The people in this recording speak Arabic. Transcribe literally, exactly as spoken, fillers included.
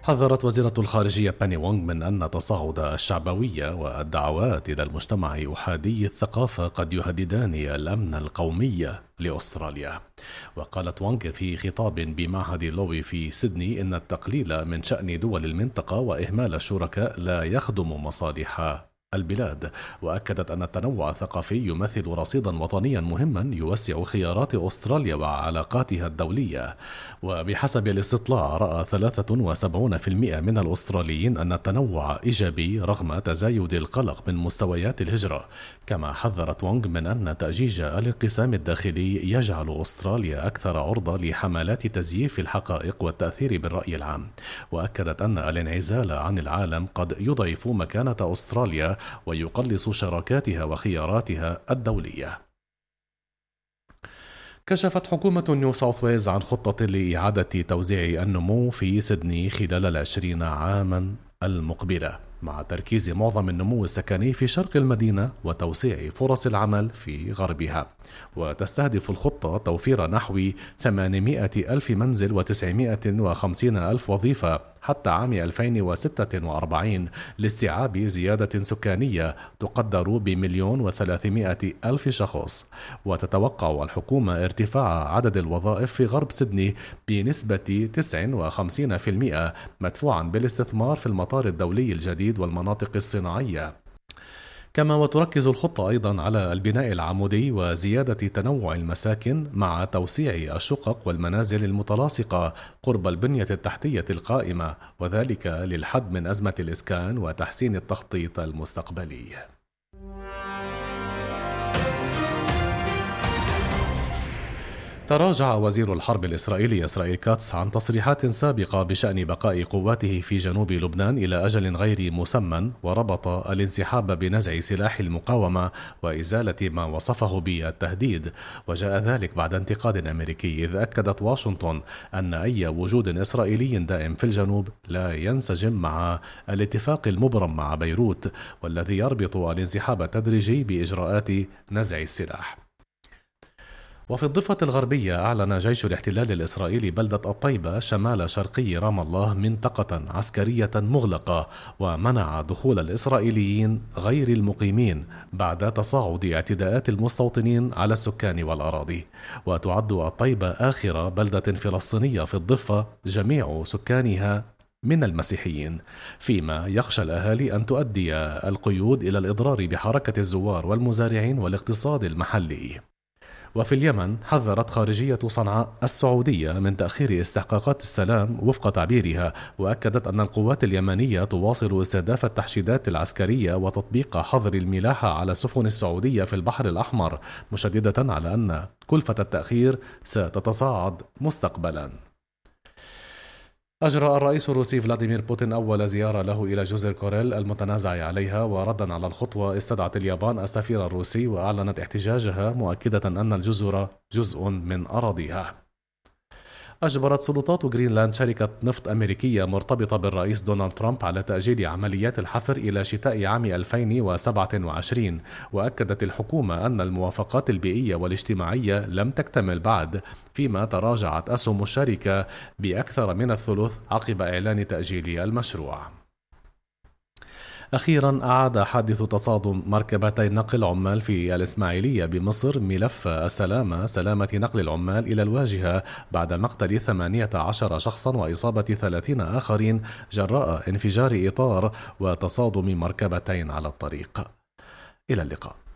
حذرت وزيرة الخارجية باني وونغ من أن تصاعد الشعبوية والدعوات إلى المجتمع أحادي الثقافة قد يهددان الأمن القومي لأستراليا. وقالت وونغ في خطاب بمعهد لوي في سيدني إن التقليل من شأن دول المنطقة وإهمال الشركاء لا يخدم مصالح البلاد. وأكدت أن التنوع الثقافي يمثل رصيدا وطنيا مهما يوسع خيارات أستراليا وعلاقاتها الدولية. وبحسب الاستطلاع رأى ثلاثة وسبعين بالمئة من الأستراليين أن التنوع إيجابي رغم تزايد القلق من مستويات الهجرة. كما حذرت وونغ من أن تأجيج الانقسام الداخلي يجعل أستراليا أكثر عرضة لحملات تزييف الحقائق والتأثير بالرأي العام. وأكدت أن الانعزال عن العالم قد يضعف مكانة أستراليا ويقلص شراكاتها وخياراتها الدولية. كشفت حكومة نيو ساوث ويلز عن خطة لإعادة توزيع النمو في سيدني خلال العشرين عاما المقبلة، مع تركيز معظم النمو السكني في شرق المدينة وتوسيع فرص العمل في غربها. وتستهدف الخطة توفير نحو ثمانمائة ألف منزل وتسعمائة وخمسين ألف وظيفة حتى عام ألفين وستة وأربعين لاستيعاب زيادة سكانية تقدر بمليون وثلاثمائة ألف شخص. وتتوقع الحكومة ارتفاع عدد الوظائف في غرب سيدني بنسبة تسعة وخمسين بالمئة مدفوعا بالاستثمار في المطار الدولي الجديد والمناطق الصناعية. كما وتركز الخطة أيضا على البناء العمودي وزيادة تنوع المساكن مع توسيع الشقق والمنازل المتلاصقة قرب البنية التحتية القائمة، وذلك للحد من أزمة الإسكان وتحسين التخطيط المستقبلي. تراجع وزير الحرب الإسرائيلي إسرائيل كاتس عن تصريحات سابقة بشأن بقاء قواته في جنوب لبنان إلى أجل غير مسمى، وربط الانسحاب بنزع سلاح المقاومة وإزالة ما وصفه بالتهديد. وجاء ذلك بعد انتقاد أمريكي، إذ أكدت واشنطن أن أي وجود إسرائيلي دائم في الجنوب لا ينسجم مع الاتفاق المبرم مع بيروت، والذي يربط الانسحاب التدريجي بإجراءات نزع السلاح. وفي الضفة الغربية أعلن جيش الاحتلال الإسرائيلي بلدة الطيبة شمال شرقي رام الله منطقة عسكرية مغلقة، ومنع دخول الإسرائيليين غير المقيمين بعد تصاعد اعتداءات المستوطنين على السكان والأراضي. وتعد الطيبة آخر بلدة فلسطينية في الضفة جميع سكانها من المسيحيين، فيما يخشى الأهالي أن تؤدي القيود إلى الإضرار بحركة الزوار والمزارعين والاقتصاد المحلي. وفي اليمن حذرت خارجية صنعاء السعودية من تأخير استحقاقات السلام وفق تعبيرها، وأكدت أن القوات اليمنية تواصل استهداف التحشيدات العسكرية وتطبيق حظر الملاحة على السفن السعودية في البحر الأحمر، مشددة على أن كلفة التأخير ستتصاعد مستقبلا. أجرى الرئيس الروسي فلاديمير بوتين أول زيارة له إلى جزر كوريل المتنازع عليها، وردا على الخطوة استدعت اليابان السفير الروسي وأعلنت احتجاجها، مؤكدة أن الجزر جزء من أراضيها. أجبرت سلطات غرينلاند شركة نفط أمريكية مرتبطة بالرئيس دونالد ترامب على تأجيل عمليات الحفر إلى شتاء عام ألفين وسبعة وعشرين. وأكدت الحكومة أن الموافقات البيئية والاجتماعية لم تكتمل بعد، فيما تراجعت أسهم الشركة بأكثر من الثلث عقب إعلان تأجيل المشروع. أخيرا أعاد حادث تصادم مركبتي نقل عمال في الإسماعيلية بمصر ملف السلامة سلامة نقل العمال إلى الواجهة بعد مقتل ثمانية عشر شخصا وإصابة ثلاثين آخرين جراء انفجار إطار وتصادم مركبتين على الطريق. إلى اللقاء.